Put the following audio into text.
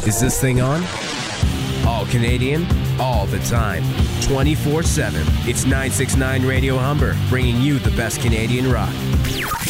Is this thing on? All Canadian, all the time, 24/7. It's 969 Radio Humber, bringing you the best Canadian rock.